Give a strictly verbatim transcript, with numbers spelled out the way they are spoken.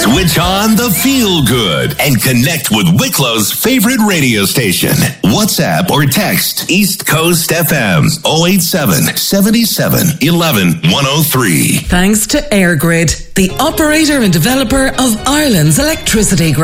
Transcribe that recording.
Switch on the feel good and connect with Wicklow's favorite radio station. WhatsApp or text East Coast F M oh eight seven, seven seven, one one, one oh three. Thanks to EirGrid, the operator and developer of Ireland's electricity grid.